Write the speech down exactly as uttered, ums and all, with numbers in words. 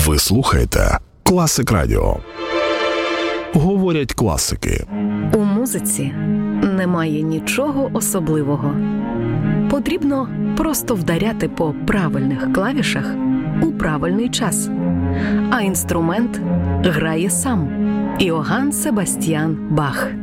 Ви слухаєте Класик Радіо. Говорять класики. У музиці немає нічого особливого. Потрібно просто вдаряти по правильних клавішах у правильний час. А інструмент грає сам. Іоганн Себастьян Бах.